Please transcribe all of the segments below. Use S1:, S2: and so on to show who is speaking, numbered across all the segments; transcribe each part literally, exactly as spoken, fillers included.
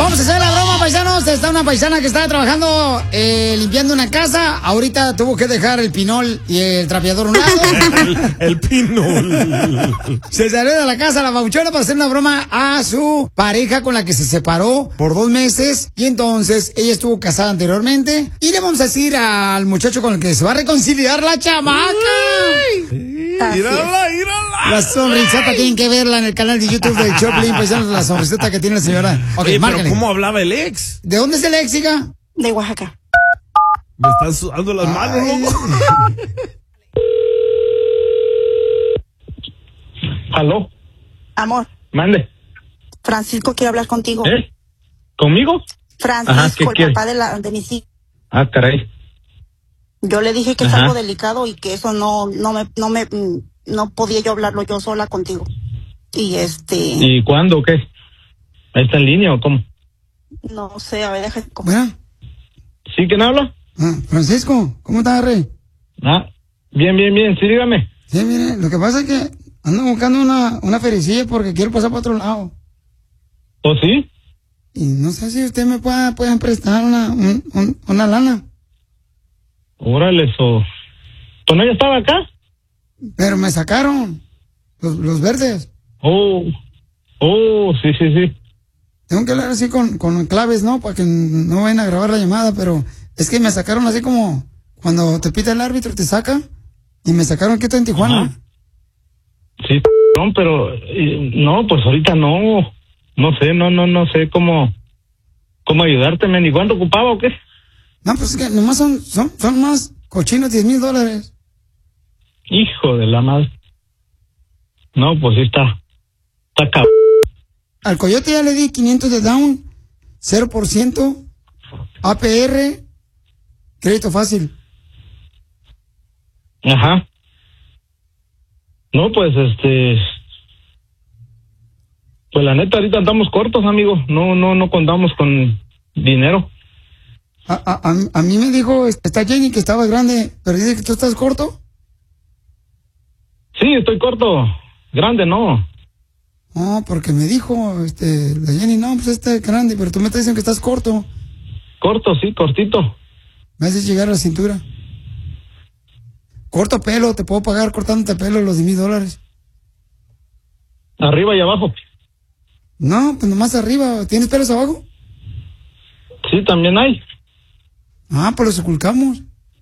S1: Vamos a hacer la broma, paisanos. Está una paisana que estaba trabajando eh, limpiando una casa. Ahorita tuvo que dejar el pinol y el trapeador a un lado.
S2: el, el pinol.
S1: Se salió de la casa la babuchona para hacer una broma a su pareja con la que se separó por dos meses. Y entonces ella estuvo casada anteriormente. Y le vamos a decir al muchacho con el que se va a reconciliar la chamaca.
S2: Mírala, mírala.
S1: La sonrisota tienen que verla en el canal de YouTube de Choplin, paisanos, la sonrisota que tiene la señora. Ok,
S2: Oye,
S1: márcale.
S2: pero ¿cómo hablaba el ex?
S1: ¿De dónde es el ex, hija?
S3: De Oaxaca.
S2: Me están sudando las manos,
S1: Ay.
S2: loco.
S4: ¿Aló?
S3: Amor,
S4: Mande.
S3: Francisco quiere hablar contigo.
S4: ¿Eh? ¿Conmigo?
S3: Francisco,
S4: Ajá, ¿qué
S3: el
S4: quiere?
S3: papá de, la, de mis hijos.
S4: Ah, caray.
S3: Yo le dije que es
S4: Ajá.
S3: algo delicado y que eso no, no me, no me, mm, no podía yo hablarlo yo sola contigo. Y este,
S4: ¿Y cuándo o qué? ¿Está en línea o cómo?
S3: no sé, a ver, deja.
S1: Bueno,
S4: ¿Sí? ¿Quién habla?
S1: ah, Francisco, ¿cómo estás, Rey?
S4: Ah, bien, bien, bien. Sí, dígame.
S1: Sí, mire, lo que pasa es que ando buscando una, una fericilla porque quiero pasar para otro lado.
S4: ¿O sí?
S1: Y no sé si usted me pueda, pueden prestar una, un- un- una lana.
S4: Órale, eso. ¿Pues no ya estaba acá?
S1: Pero me sacaron los, los verdes.
S4: Oh, oh, sí, sí, sí.
S1: Tengo que hablar así con, con claves, ¿no? Para que no vayan a grabar la llamada, pero es que me sacaron así como cuando te pita el árbitro, te saca. Y me sacaron aquí en Tijuana.
S4: Ajá. Sí, no, pero eh, no, pues ahorita no. No sé, no, no, no sé cómo cómo ayudarte, men. ¿Y cuánto ocupaba o qué?
S1: No, pues es que nomás son, son, son más cochinos diez mil dólares.
S4: Hijo de la madre. No, pues sí está. Está cabrón.
S1: Al coyote ya le di quinientos de down, cero por ciento, A P R, crédito fácil.
S4: Ajá. No, pues este. Pues la neta, ahorita andamos cortos, amigo. No, no, no contamos con dinero.
S1: A, a, a, a mí me dijo, está Jenny que estaba grande, pero dice que tú estás corto.
S4: Sí, estoy corto. Grande, no.
S1: No, porque me dijo, este, la Jenny, no, pues está grande, pero tú me estás diciendo que estás corto.
S4: Corto, sí, cortito.
S1: Me haces llegar a la cintura. Corto pelo, te puedo pagar cortándote pelo los diez mil dólares.
S4: Arriba y abajo.
S1: No, pues nomás arriba. ¿Tienes pelos abajo?
S4: Sí, también hay.
S1: Ah, pues los ocultamos.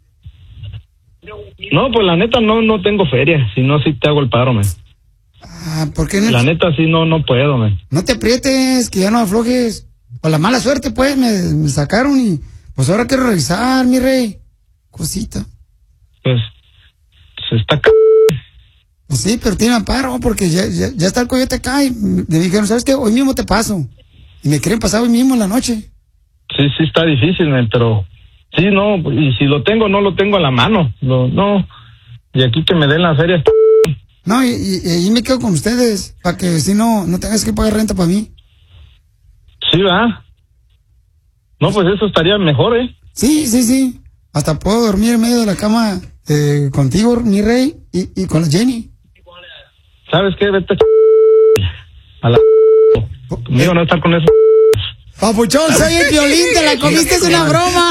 S4: No, pues la neta no, no tengo feria. Si no, sí te hago el paro, man.
S1: Ah, ¿por qué no?
S4: La neta sí no, no puedo, man.
S1: No te aprietes, que ya no aflojes. Por la mala suerte, pues, me, me sacaron y pues ahora quiero revisar, mi rey. Cosita.
S4: Pues, se está c...
S1: Pues sí, pero tiene amparo porque ya, ya, ya está el coyote acá y me dijeron, ¿sabes qué? Hoy mismo te paso. Y me quieren pasar hoy mismo en la noche.
S4: Sí, sí está difícil, man, pero... Sí, no, y si lo tengo, no lo tengo a la mano. Lo, no, y aquí que me den la feria.
S1: No, y, y, y ahí me quedo con ustedes, para que si no, no tengas que pagar renta para mí.
S4: Sí, va. No, pues eso estaría mejor, ¿eh?
S1: Sí, sí, sí. Hasta puedo dormir en medio de la cama eh, contigo, mi rey, y, y con la Jenny.
S4: ¿Sabes qué? Vete a la... Conmigo no estar con eso.
S1: Papuchón, soy el Piolín, te la comiste, es una broma.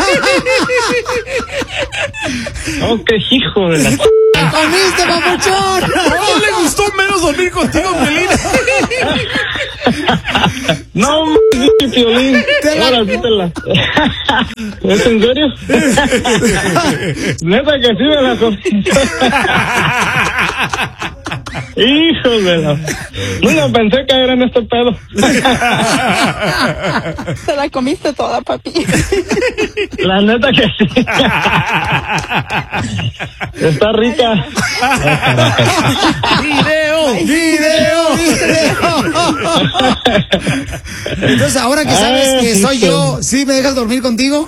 S4: Oh, qué hijo de la...
S1: ¡La comiste, papuchón!
S2: ¿No le gustó menos dormir contigo, Piolín?
S4: No, m***, Piolín.
S1: Te la-
S4: Ahora sí te la... ¿Es en serio? Neta que sí me la comí. Hijo de la... Nunca pensé caer en este pedo.
S3: Se la comiste toda, papi.
S4: La neta que sí. Está rica.
S2: ¡Video!
S1: ¡Video! ¡Video! Entonces, ahora que sabes que soy yo, ¿sí me dejas dormir contigo?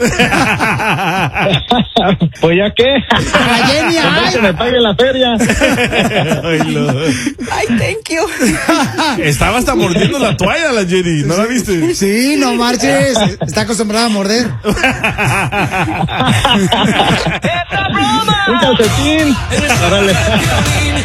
S4: Pues ya qué.
S1: La Jenny, ay.
S4: Que me pague la feria.
S2: Ay, no.
S3: Ay, thank you.
S2: Estaba hasta mordiendo la toalla la Jenny, ¿no la viste?
S1: Sí, no marches. Está acostumbrada a morder.
S4: Un calcetín. Órale.